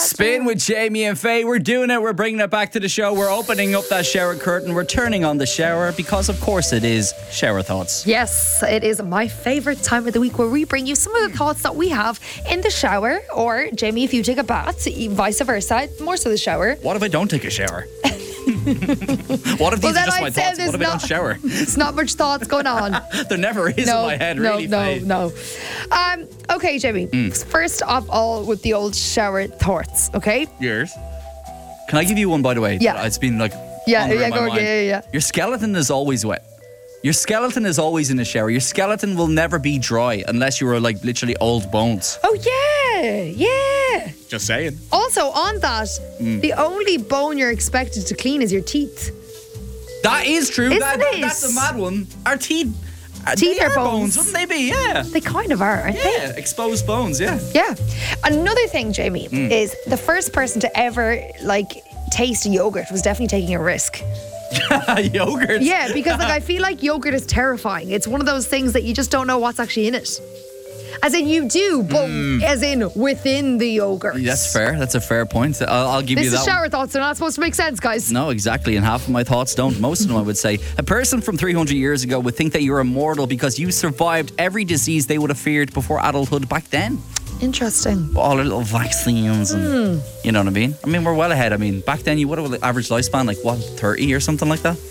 Spin with Jamie and Faye. We're doing it. We're bringing it back to the show. We're opening up that shower curtain. We're turning on the shower because, of course, it is Shower Thoughts. Yes, it is my favourite time of the week where we bring you some of the thoughts that we have in the shower. Or, Jamie, if you take a bath, vice versa, more so the shower. What if I don't take a shower? What if these are just my thoughts? What if I don't shower? It's not much thoughts going on. There never is in my head, really. No. Okay, Jamie. First of all, with the old shower thoughts, okay? Yours. Can I give you one, by the way? Yeah. It's been like... Yeah. Your skeleton is always wet. Your skeleton is always in the shower. Your skeleton will never be dry unless you are like literally old bones. Oh, yeah. Just saying. Also, on that, the only bone you're expected to clean is your teeth. That is true. Isn't That's a mad one. Our teeth are bones, wouldn't they be? Yeah. They kind of are, aren't they? Yeah, exposed bones, yeah. Yeah. Another thing, Jamie, is the first person to ever, taste yogurt was definitely taking a risk. Yogurt? Yeah, because I feel like yogurt is terrifying. It's one of those things that you just don't know what's actually in it. As in you do, but as in within the yogurt. That's fair. That's a fair point. I'll give you that. This is shower thoughts. They're not supposed to make sense, guys. No, exactly. And half of my thoughts don't. Most of them, I would say. A person from 300 years ago would think that you're immortal because you survived every disease they would have feared before adulthood back then. Interesting. All the little vaccines and you know what I mean? I mean, we're well ahead. I mean, back then you would have an average lifespan 30 or something like that?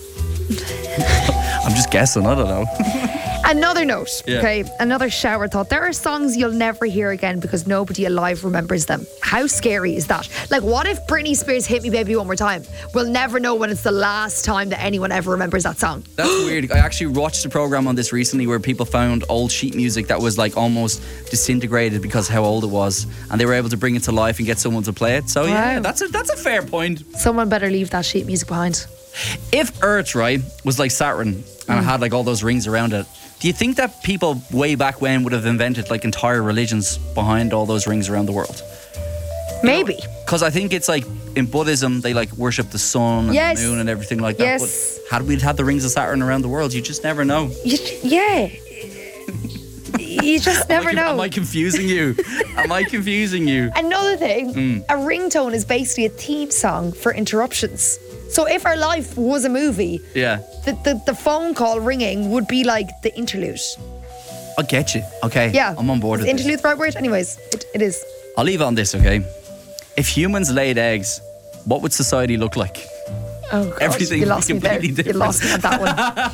I'm just guessing, I don't know. Another note, Yeah. okay? Another shower thought. There are songs you'll never hear again because nobody alive remembers them. How scary is that? What if Britney Spears Hit Me Baby One More Time? We'll never know when it's the last time that anyone ever remembers that song. That's weird. I actually watched a program on this recently where people found old sheet music that was almost disintegrated because of how old it was, and they were able to bring it to life and get someone to play it. So yeah, that's a fair point. Someone better leave that sheet music behind. If Earth, right, was like Saturn and it had all those rings around it, do you think that people way back when would have invented entire religions behind all those rings around the world? Maybe. Because I think it's in Buddhism they worship the sun and the moon and everything like that. Yes. But had we had the rings of Saturn around the world, you just never know. Yeah. You just never know. Am I confusing you? Another thing, a ringtone is basically a theme song for interruptions. So if our life was a movie, the phone call ringing would be like the interlude. I'll get you. Okay. Yeah. I'm on board with this. Interlude the right word? Anyways, it is. I'll leave it on this, okay? If humans laid eggs, what would society look like? Oh, God. Everything you lost me there. completely different. You lost me on that one.